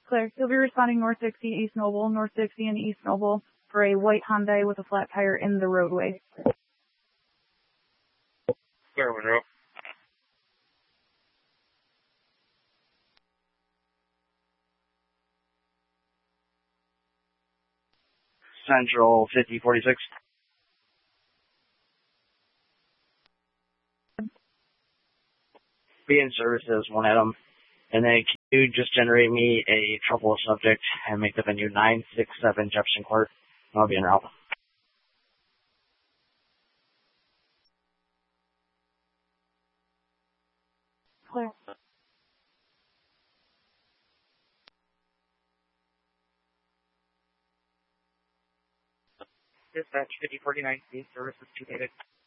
Clear. You'll be responding North 60 East Noble, North 60 and East Noble for a white Hyundai with a flat tire in the roadway. Clear, Monroe. Central 5046. Be in services, one Adam. And then can you just generate me a trouble subject and make the venue 967 Jefferson Court? I'll be in route. Clear. Dispatch 5049, East services 2 dated.